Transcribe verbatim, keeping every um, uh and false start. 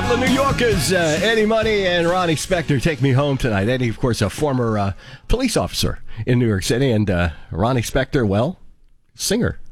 the New Yorkers, uh, Eddie Money and Ronnie Spector, Take Me Home Tonight. Eddie, of course, a former uh, police officer in New York City, and uh, Ronnie Spector, well, singer